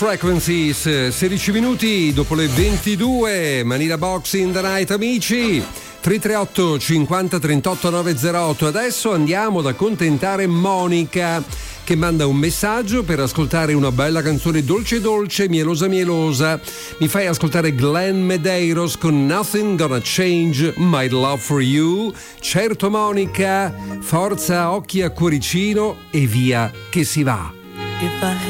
Frequencies, 16 minuti dopo le 22, Manila Box in the Night, amici. 338 50 38 908. Adesso andiamo ad accontentare Monica, che manda un messaggio per ascoltare una bella canzone dolce dolce, mielosa mielosa. Mi fai ascoltare Glenn Medeiros con Nothing Gonna Change My Love for You. Certo Monica, forza, occhi a cuoricino e via che si va.